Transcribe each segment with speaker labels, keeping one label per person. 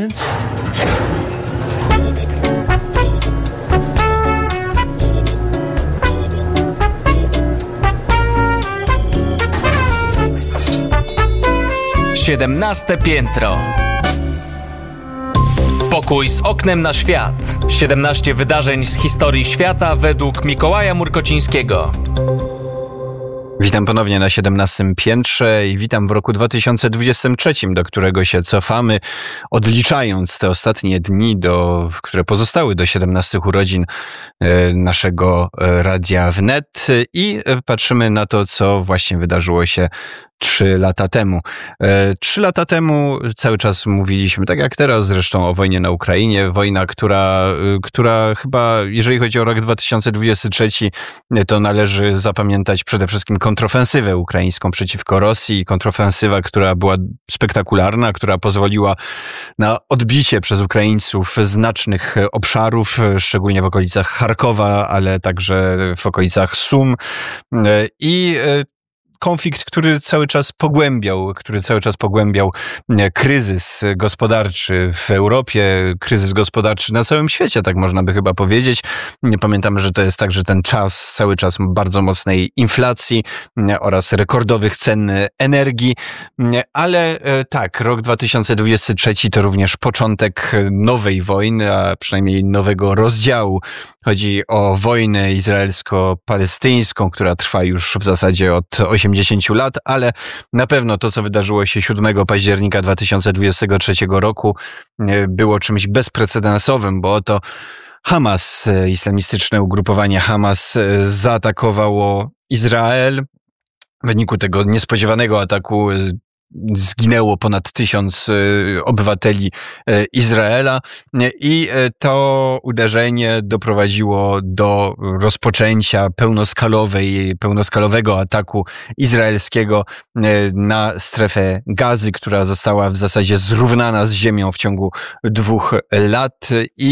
Speaker 1: moment?
Speaker 2: Siedemnaste piętro. Pokój z oknem na świat. 17 wydarzeń z historii świata według Mikołaja Murkocińskiego.
Speaker 3: Witam ponownie na 17 piętrze i witam w roku 2023, do którego się cofamy, odliczając te ostatnie dni, które pozostały do 17 urodzin naszego Radia Wnet i patrzymy na to, co właśnie wydarzyło się 3 lata temu. 3 lata temu cały czas mówiliśmy, tak jak teraz zresztą, o wojnie na Ukrainie. Wojna, która chyba, jeżeli chodzi o rok 2023, to należy zapamiętać przede wszystkim kontrofensywę ukraińską przeciwko Rosji. Kontrofensywa, która była spektakularna, która pozwoliła na odbicie przez Ukraińców znacznych obszarów, szczególnie w okolicach Charkowa, ale także w okolicach Sum. I konflikt, który cały czas pogłębiał kryzys gospodarczy w Europie, kryzys gospodarczy na całym świecie, tak można by chyba powiedzieć. Pamiętamy, że to jest także ten czas, cały czas bardzo mocnej inflacji oraz rekordowych cen energii, ale tak, rok 2023 to również początek nowej wojny, a przynajmniej nowego rozdziału. Chodzi o wojnę izraelsko-palestyńską, która trwa już w zasadzie od 80 lat, ale na pewno to, co wydarzyło się 7 października 2023 roku, było czymś bezprecedensowym, bo oto Hamas, islamistyczne ugrupowanie Hamas, zaatakowało Izrael. W wyniku tego niespodziewanego ataku zginęło ponad 1000 obywateli Izraela i to uderzenie doprowadziło do rozpoczęcia pełnoskalowego ataku izraelskiego na strefę Gazy, która została w zasadzie zrównana z ziemią w ciągu 2 lat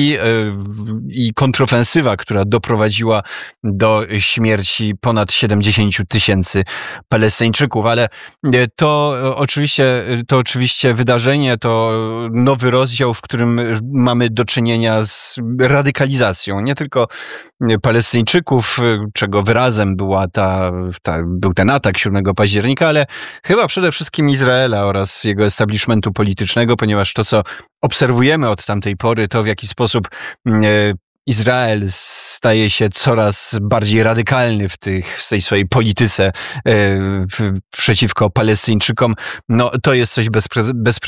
Speaker 3: i kontrofensywa, która doprowadziła do śmierci ponad 70 000 Palestyńczyków, ale to oczywiście wydarzenie, to nowy rozdział, w którym mamy do czynienia z radykalizacją nie tylko Palestyńczyków, czego wyrazem był ten atak 7 października, ale chyba przede wszystkim Izraela oraz jego establishmentu politycznego, ponieważ to, co obserwujemy od tamtej pory, to w jaki sposób Izrael staje się coraz bardziej radykalny w tej swojej polityce przeciwko Palestyńczykom. No, to jest coś bezprecedensowego.